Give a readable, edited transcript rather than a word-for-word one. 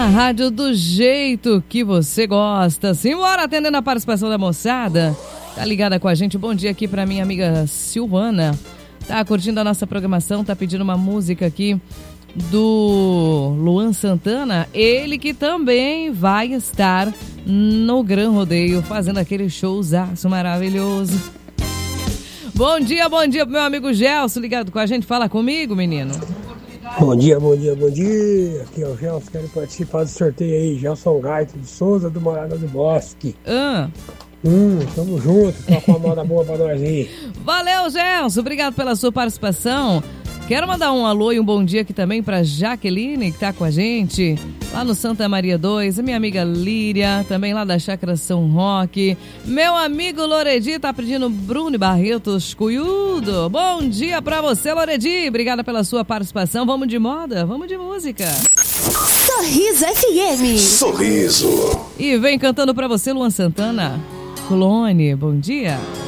Na rádio do jeito que você gosta. Simbora, atendendo a participação da moçada. Tá ligada com a gente? Bom dia aqui pra minha amiga Silvana. Tá curtindo a nossa programação, tá pedindo uma música aqui do Luan Santana. Ele que também vai estar no Gran Rodeio, fazendo aquele showzaço maravilhoso. Bom dia pro meu amigo Gelson, ligado com a gente. Fala comigo, menino. Bom dia. Aqui é o Gelson, quero participar do sorteio aí. Gelson Gaito de Souza, do Morada do Bosque. Tamo junto, toca uma moda boa pra nós aí. Valeu, Gelson, obrigado pela sua participação. Quero mandar um alô e um bom dia aqui também pra Jaqueline, que tá com a gente lá no Santa Maria 2, a minha amiga Líria, também lá da Chácara São Roque. Meu amigo Loredi tá pedindo Bruno Barretos Cuyudo. Bom dia pra você, Loredi. Obrigada pela sua participação. Vamos de moda? Vamos de música. Sorriso FM. Sorriso. E vem cantando pra você, Luan Santana. Clone, bom dia.